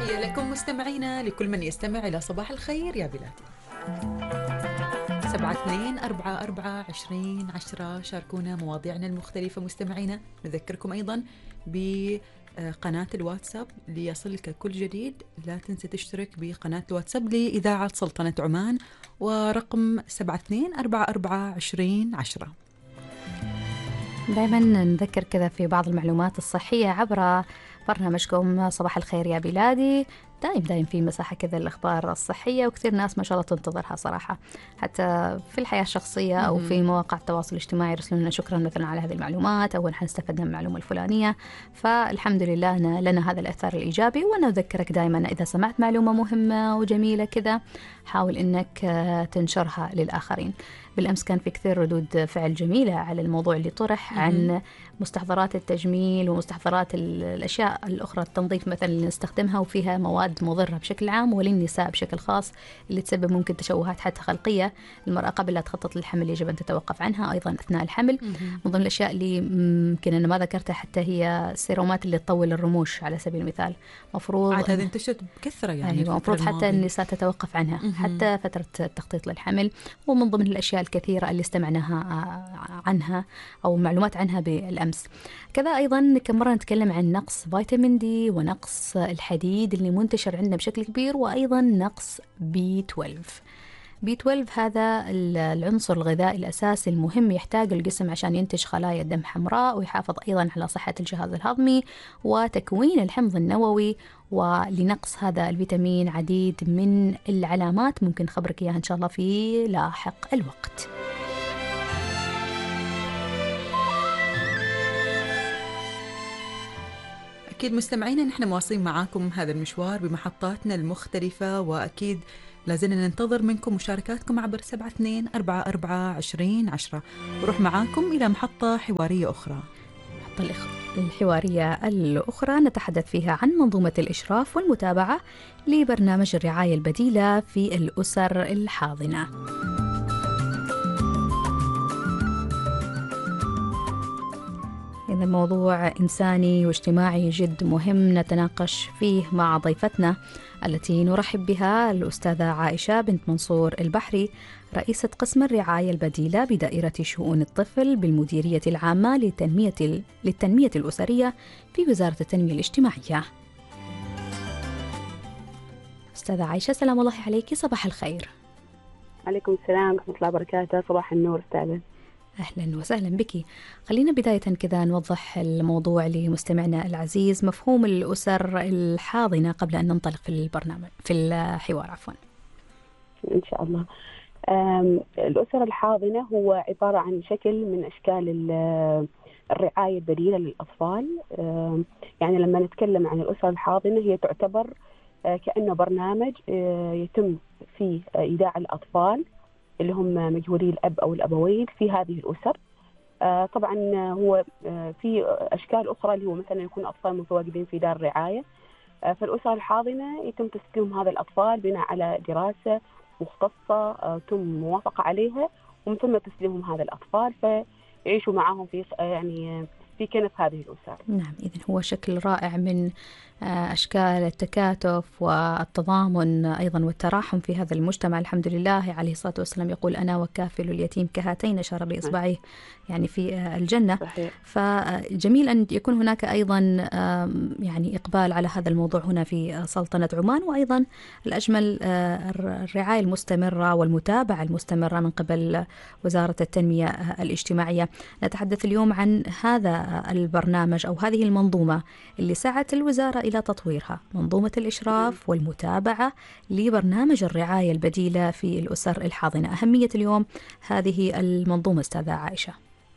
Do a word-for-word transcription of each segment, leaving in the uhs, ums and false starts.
تحية لكم مستمعينا، لكل من يستمع إلى صباح الخير يا بلادي. سبعة اثنين أربعة أربعة عشرين عشرة، شاركونا مواضيعنا المختلفة مستمعينا. نذكركم أيضا بقناة الواتساب ليصلك كل جديد. لا تنسى تشترك بقناة الواتساب لإذاعة سلطنة عمان، ورقم سبعة اثنين أربعة أربعة عشرين عشرة. دائما نذكر كذا في بعض المعلومات الصحية عبر برنامجكم صباح الخير يا بلادي. دايم دايم في مساحة كذا الأخبار الصحية، وكثير ناس ما شاء الله تنتظرها صراحة، حتى في الحياة الشخصية أو في مواقع التواصل الاجتماعي يرسلون لنا شكرا مثلا على هذه المعلومات، أو نحن استفدنا من المعلومة الفلانية. فالحمد لله لنا هذا الأثر الإيجابي. وأنا أذكرك دائما إذا سمعت معلومة مهمة وجميلة كذا، حاول إنك تنشرها للآخرين. بالأمس كان في كثير ردود فعل جميلة على الموضوع اللي طرح عن مستحضرات التجميل ومستحضرات الأشياء الأخرى التنظيف مثلا اللي نستخدمها وفيها مواد مضرة بشكل عام وللنساء بشكل خاص، اللي تسبب ممكن تشوهات حتى خلقية. المرأة قبل لا تخطط للحمل يجب أن تتوقف عنها، أيضا أثناء الحمل. من ضمن الأشياء اللي يمكن أنا ما ذكرتها حتى هي السيرومات اللي تطول الرموش على سبيل المثال. مفروض عاد هذه انتشرت بكثرة يعني. أيوة، مفروض حتى النساء تتوقف عنها مم. حتى فترة التخطيط للحمل. ومن ضمن الأشياء الكثيرة اللي استمعناها عنها أو معلومات عنها بالأمس. كذا أيضا كم مرة نتكلم عن نقص فيتامين دي ونقص الحديد اللي منتشر عندنا بشكل كبير، وأيضا نقص بي اثنا عشر. بي اثنا عشر هذا العنصر الغذائي الأساسي المهم يحتاج الجسم عشان ينتج خلايا دم حمراء، ويحافظ أيضا على صحة الجهاز الهضمي وتكوين الحمض النووي. ولنقص هذا الفيتامين عديد من العلامات ممكن خبرك إياها إن شاء الله في لاحق الوقت. أكيد مستمعينا نحن مواصلين معاكم هذا المشوار بمحطاتنا المختلفة، وأكيد لازلنا ننتظر منكم مشاركاتكم عبر سبعة اثنين أربعة أربعة عشرين عشرة. وروح معاكم إلى محطة حوارية أخرى. المحطة الحوارية الأخرى نتحدث فيها عن منظومة الإشراف والمتابعة لبرنامج الرعاية البديلة في الأسر الحاضنة. إذا موضوع إنساني واجتماعي جد مهم نتناقش فيه مع ضيفتنا التي نرحب بها الأستاذة عائشة بنت منصور البحري، رئيسة قسم الرعاية البديلة بدائرة شؤون الطفل بالمديرية العامة للتنمية, للتنمية الأسرية في وزارة التنمية الاجتماعية. أستاذة عائشة سلام الله عليك، صباح الخير. عليكم السلام ورحمة الله وبركاته. صباح النور أستاذة. أهلا وسهلا بك. خلينا بداية كذا نوضح الموضوع لمستمعنا العزيز، مفهوم الأسر الحاضنة قبل أن ننطلق في البرنامج في الحوار عفوا. إن شاء الله. الأسر الحاضنة هو عبارة عن شكل من أشكال الرعاية البديلة للأطفال. يعني لما نتكلم عن الأسر الحاضنة هي تعتبر كأنه برنامج يتم فيه إيداع الأطفال اللي هم مجهولي الأب أو الأبوين في هذه الأسر. آه طبعا هو آه في أشكال أخرى اللي هو مثلا يكون أطفال متواجدين في دار رعاية. آه فالأسر الحاضنة يتم تسليم هذا الأطفال بناء على دراسة مختصة آه تم موافقة عليها، ومن ثم تسليمهم هذا الأطفال فيعيشوا معهم في آه يعني في كنف هذه الأسر. نعم، إذن هو شكل رائع من أشكال التكاتف والتضامن أيضا والتراحم في هذا المجتمع. الحمد لله عليه الصلاة والسلام يقول أنا وكافل اليتيم كهاتين، أشار بإصبعه يعني في الجنة. صحيح. فجميل أن يكون هناك أيضا يعني إقبال على هذا الموضوع هنا في سلطنة عمان، وأيضا الأجمل الرعاية المستمرة والمتابعة المستمرة من قبل وزارة التنمية الاجتماعية. نتحدث اليوم عن هذا البرنامج أو هذه المنظومة اللي سعت الوزارة إلى تطويرها، منظومة الإشراف والمتابعة لبرنامج الرعاية البديلة في الأسر الحاضنة. أهمية اليوم هذه المنظومة أستاذة عائشة.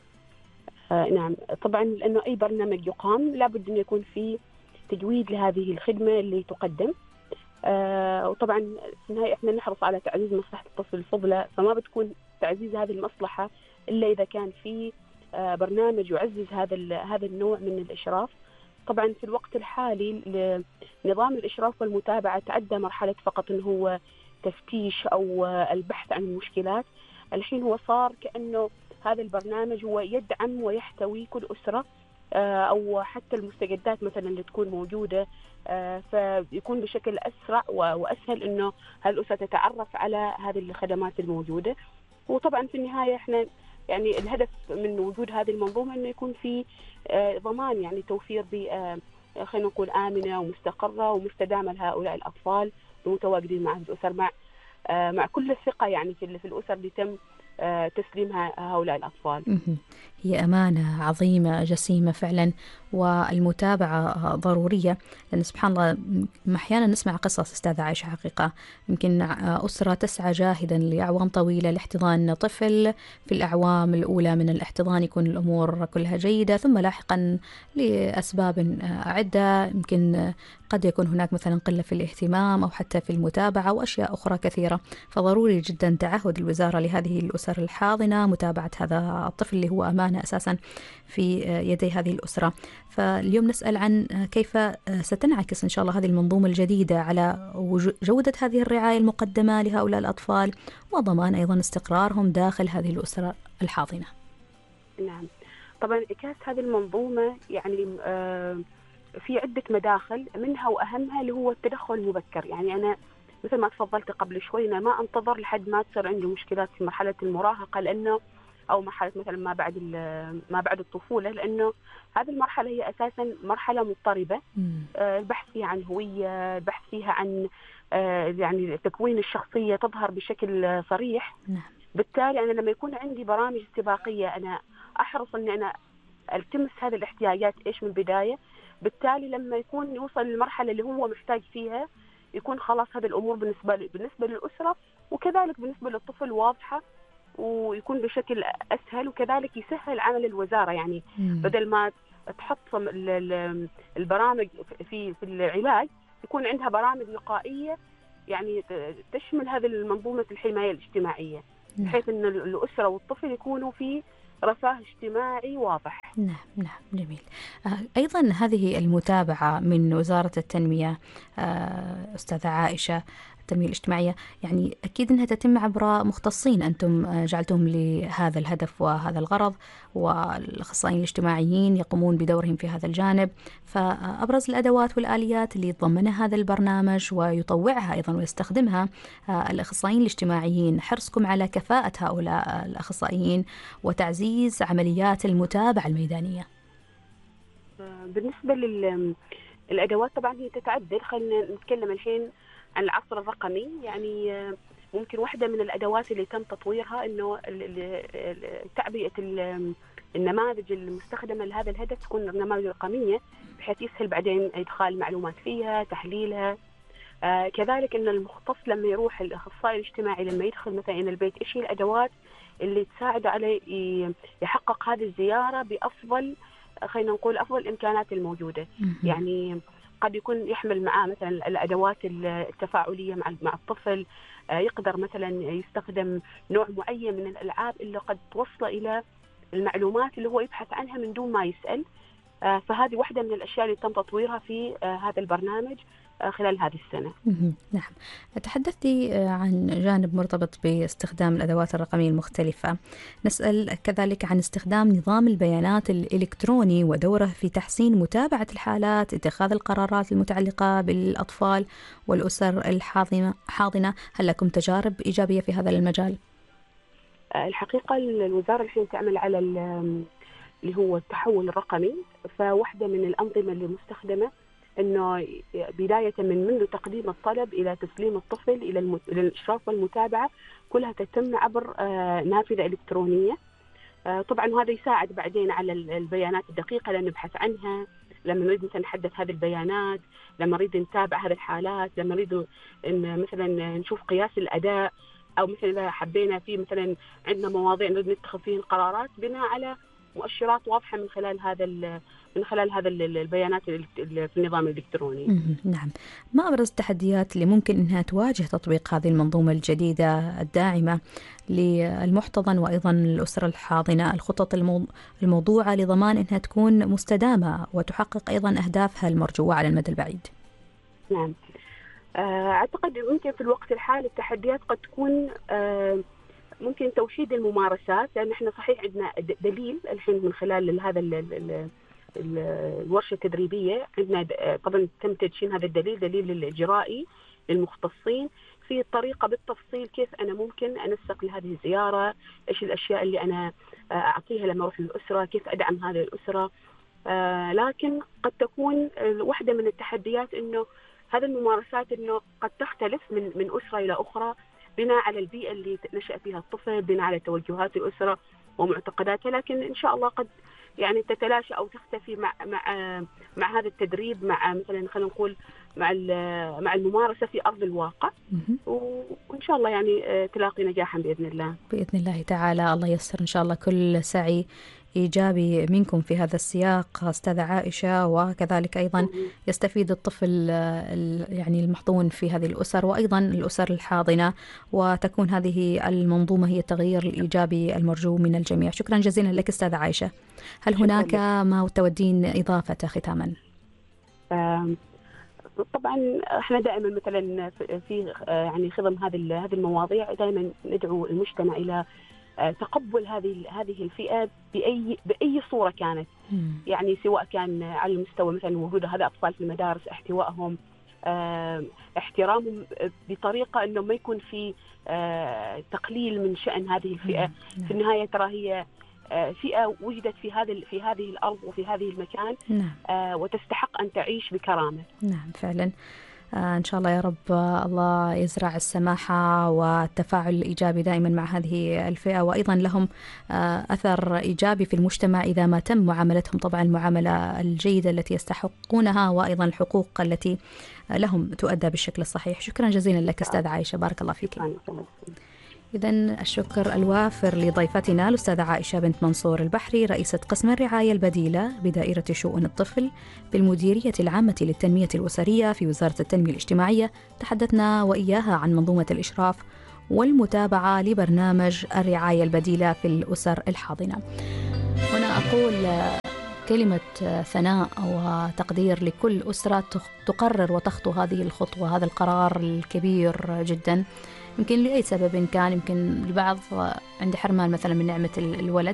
آه نعم طبعا، لأنه أي برنامج يقام لابد أن يكون فيه تجويد لهذه الخدمة اللي تقدم. آه وطبعا في النهاية إحنا نحرص على تعزيز مصلحة الطفل الفضلى، فما بتكون تعزيز هذه المصلحة إلا إذا كان في آه برنامج يعزز هذا هذا النوع من الإشراف. طبعا في الوقت الحالي نظام الإشراف والمتابعة تعدى مرحلة فقط إنه هو تفتيش أو البحث عن المشكلات. الحين هو صار كأنه هذا البرنامج هو يدعم ويحتوي كل أسرة أو حتى المستجدات مثلا اللي تكون موجودة، فيكون بشكل أسرع وأسهل إنه هالأسرة تتعرف على هذه الخدمات الموجودة. وطبعا في النهاية إحنا يعني الهدف من وجود هذه المنظومة إنه يكون في ضمان يعني توفير بيئة خلينا نقول آمنة ومستقرة ومستدامة لهؤلاء الأطفال المتواجدين مع الأسر، مع مع كل الثقة يعني في الأسر اللي تم تسليمها هؤلاء الأطفال. هي أمانة عظيمة جسيمة فعلا، والمتابعة ضرورية، لأن سبحان الله أحيانا نسمع قصص أستاذة عائشة حقيقة، يمكن أسرة تسعى جاهدا لأعوام طويلة لاحتضان طفل، في الأعوام الأولى من الاحتضان يكون الأمور كلها جيدة، ثم لاحقا لأسباب عدة يمكن قد يكون هناك مثلا قلة في الاهتمام أو حتى في المتابعة وأشياء أخرى كثيرة. فضروري جدا تعهد الوزارة لهذه الأسر الحاضنة متابعة هذا الطفل اللي هو أمانة أساسا في يدي هذه الأسرة. فاليوم نسأل عن كيف ستنعكس إن شاء الله هذه المنظومة الجديدة على جودة هذه الرعاية المقدمة لهؤلاء الأطفال وضمان أيضا استقرارهم داخل هذه الأسرة الحاضنة. نعم طبعا إكاس هذه المنظومة يعني آه في عدة مداخل، منها وأهمها اللي هو التدخل المبكر. يعني أنا مثل ما تفضلت قبل شوي أنا ما أنتظر لحد ما تصير عندي مشكلات في مرحلة المراهقة لأنه أو مرحلة مثلا ما بعد ما بعد الطفولة، لأنه هذه المرحلة هي أساسا مرحلة مضطربة. آه البحث فيها عن هوية، البحث فيها عن آه يعني تكوين الشخصية تظهر بشكل صريح. بالتالي أنا لما يكون عندي برامج استباقية أنا أحرص أن أنا ألتمس هذه الاحتياجات إيش من البداية. بالتالي لما يكون يوصل للمرحلة اللي هو محتاج فيها يكون خلاص هذه الأمور بالنسبة بالنسبة للأسرة وكذلك بالنسبة للطفل واضحة ويكون بشكل أسهل، وكذلك يسهل عمل الوزارة. يعني مم. بدل ما تحط البرامج في في العلاج يكون عندها برامج وقائية يعني تشمل هذه المنظومة الحماية الاجتماعية، بحيث أن الأسرة والطفل يكونوا في رفاه اجتماعي واضح. نعم نعم جميل. أيضا هذه المتابعة من وزارة التنمية أستاذة عائشة، التنمية الاجتماعية، يعني أكيد أنها تتم عبر مختصين أنتم جعلتم لهذا الهدف وهذا الغرض، والأخصائيين الاجتماعيين يقومون بدورهم في هذا الجانب. فأبرز الأدوات والآليات اللي يتضمنها هذا البرنامج ويطوعها أيضا ويستخدمها الأخصائيين الاجتماعيين، حرصكم على كفاءة هؤلاء الأخصائيين وتعزيز عمليات المتابعة الميدانية. بالنسبة للأدوات طبعا هي تتعدد. خلينا نتكلم الحين عن العصر الرقمي. يعني ممكن واحدة من الأدوات اللي تم تطويرها إنه تعبئة النماذج المستخدمة لهذا الهدف تكون نماذج رقمية بحيث يسهل بعدين إدخال معلومات فيها، تحليلها. آه كذلك إن المختص لما يروح الأخصائي الاجتماعي لما يدخل مثلا إلى البيت إيش هي الأدوات اللي تساعد عليه يحقق هذه الزيارة بأفضل خلينا نقول أفضل الإمكانات الموجودة. يعني قد يكون يحمل معاه مثلا الأدوات التفاعلية مع مع الطفل، يقدر مثلا يستخدم نوع معين من الألعاب اللي قد توصل إلى المعلومات اللي هو يبحث عنها من دون ما يسأل. فهذه واحدة من الأشياء اللي تم تطويرها في هذا البرنامج خلال هذه السنة. نعم، تحدثتي عن جانب مرتبط باستخدام الأدوات الرقمية المختلفة، نسأل كذلك عن استخدام نظام البيانات الإلكتروني ودوره في تحسين متابعة الحالات، اتخاذ القرارات المتعلقة بالأطفال والأسر الحاضنة. هل لكم تجارب إيجابية في هذا المجال؟ الحقيقة الوزارة الحين تعمل على اللي هو التحول الرقمي، فواحدة من الأنظمة اللي مستخدمة إنه بداية من منذ تقديم الطلب إلى تسليم الطفل إلى الإشراف والمتابعة كلها تتم عبر نافذة إلكترونية. طبعا هذا يساعد بعدين على البيانات الدقيقة لأن نبحث عنها لما نريد مثلا نحدث هذه البيانات، لما نريد نتابع هذه الحالات، لما نريد إن مثلا نشوف قياس الأداء، أو مثلا إذا حبينا في مثلا عندنا مواضيع نريد نتخذ فيها القرارات بناء على مؤشرات واضحة من خلال هذا من خلال هذا البيانات في النظام الإلكتروني. نعم، ما أبرز التحديات اللي ممكن أنها تواجه تطبيق هذه المنظومة الجديدة الداعمة للمحتضن وأيضا الأسرة الحاضنة، الخطط الموضوعة لضمان أنها تكون مستدامة وتحقق أيضا أهدافها المرجوة على المدى البعيد؟ نعم، أعتقد ممكن في الوقت الحالي التحديات قد تكون ممكن توحيد الممارسات، لأن احنا صحيح عندنا دليل الحين من خلال هذا الورشة التدريبية عندنا طبعا تم تدشين هذا الدليل، دليل الإجرائي للمختصين في الطريقة بالتفصيل كيف أنا ممكن أنسق لهذه الزيارة، إيش الأشياء اللي أنا أعطيها لما أروح للأسرة، كيف أدعم هذه الأسرة. آه لكن قد تكون واحدة من التحديات إنه هذه الممارسات إنه قد تختلف من من أسرة إلى أخرى بناء على البيئة اللي نشأ فيها الطفل، بناء على توجهات الأسرة ومعتقداتها، لكن إن شاء الله قد يعني تتلاشى أو تختفي مع مع مع هذا التدريب، مع مثلا خلينا نقول مع مع الممارسة في أرض الواقع، وإن شاء الله يعني تلاقي نجاحا بإذن الله. بإذن الله تعالى، الله ييسر إن شاء الله كل سعي إيجابي منكم في هذا السياق أستاذة عائشة، وكذلك أيضا يستفيد الطفل يعني المحضون في هذه الأسر وأيضا الأسر الحاضنة، وتكون هذه المنظومة هي التغيير الإيجابي المرجو من الجميع. شكرا جزيلا لك أستاذة عائشة. هل هناك ما تودين إضافة ختاما؟ طبعا احنا دائما مثلا في يعني خضم هذه هذه المواضيع دائما ندعو المجتمع الى تقبل هذه هذه الفئة بأي بأي صورة كانت، يعني سواء كان على المستوى مثلا وجود هذا أطفال في المدارس، احتوائهم، احترامهم بطريقة إنه ما يكون في تقليل من شأن هذه الفئة. في النهاية ترى هي فئة وجدت في هذه في هذه الأرض وفي هذه المكان، وتستحق أن تعيش بكرامة. نعم فعلا. إن شاء الله يا رب الله يزرع السماحة والتفاعل الإيجابي دائما مع هذه الفئة، وأيضا لهم أثر إيجابي في المجتمع إذا ما تم معاملتهم طبعا المعاملة الجيدة التي يستحقونها، وأيضا الحقوق التي لهم تؤدى بالشكل الصحيح. شكرا جزيلا لك أستاذ عائشة، بارك الله فيك. إذن الشكر الوافر لضيفتنا الأستاذة عائشة بنت منصور البحري، رئيسة قسم الرعاية البديلة بدائرة شؤون الطفل بالمديرية العامة للتنمية الأسرية في وزارة التنمية الاجتماعية. تحدثنا وإياها عن منظومة الإشراف والمتابعة لبرنامج الرعاية البديلة في الأسر الحاضنة. هنا أقول كلمة ثناء وتقدير لكل أسرة تقرر وتخطو هذه الخطوة، هذا القرار الكبير جدا، يمكن لأي سبب كان، يمكن البعض عند حرمان مثلا من نعمة الولد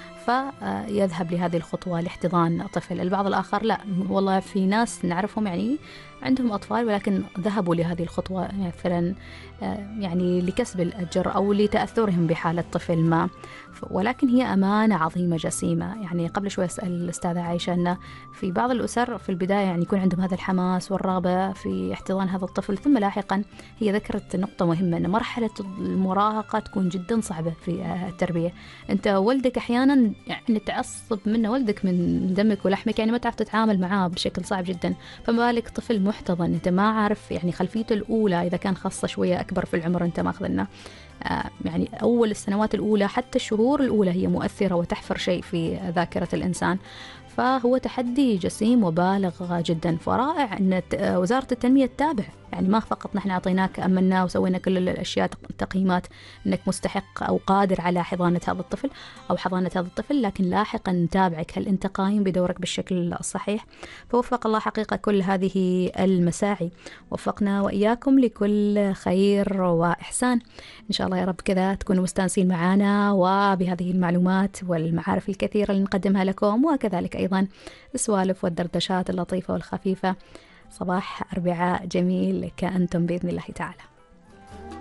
فيذهب لهذه الخطوة لاحتضان طفل، البعض الآخر لا، والله في ناس نعرفهم يعني عندهم أطفال ولكن ذهبوا لهذه الخطوة مثلا يعني لكسب الأجر أو لتأثرهم بحالة طفل ما، ولكن هي أمانة عظيمة جسيمة. يعني قبل شوي أسأل الأستاذة عائشة أن في بعض الأسر في البداية يعني يكون عندهم هذا الحماس والرغبة في احتضان هذا الطفل، ثم لاحقا هي ذكرت نقطة مهمة أن مرحلة المراهقة تكون جدا صعبة في التربية. أنت ولدك أحيانا يعني تعصب منه، ولدك من دمك ولحمك، يعني ما تعرف تتعامل معاه بشكل صعب جدا، فما بالك طفل محتضن أنت ما عارف يعني خلفيته الأولى، إذا كان خاصة شوية أكبر في العمر أنت ماخذ لنا آه يعني أول السنوات الأولى حتى الشهور الأولى هي مؤثرة وتحفر شيء في ذاكرة الإنسان، فهو تحدي جسيم وبالغ جدا. فرائع أن وزارة التنمية تتابع، يعني ما فقط نحن أعطيناك أمنا وسوينا كل الأشياء تقييمات أنك مستحق أو قادر على حضانة هذا الطفل أو حضانة هذا الطفل، لكن لاحقا نتابعك هل أنت قايم بدورك بالشكل الصحيح. فوفق الله حقيقة كل هذه المساعي، وفقنا وإياكم لكل خير وإحسان إن شاء الله يا رب. كذا تكونوا مستانسين معنا وبهذه المعلومات والمعارف الكثيرة اللي نقدمها لكم، وكذلك أيضا السوالف والدردشات اللطيفة والخفيفة. صباح أربعاء جميل كأنتم بإذن الله تعالى.